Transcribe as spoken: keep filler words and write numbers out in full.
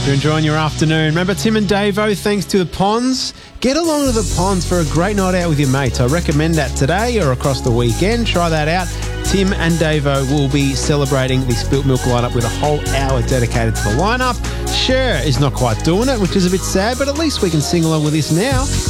Hope you're enjoying your afternoon. Remember Tim and Davo, thanks to the Ponds. Get along to the Ponds for a great night out with your mates. I recommend that today or across the weekend. Try that out. Tim and Davo will be celebrating the Spilt Milk lineup with a whole hour dedicated to the lineup. Cher is not quite doing it, which is a bit sad, but at least we can sing along with this now.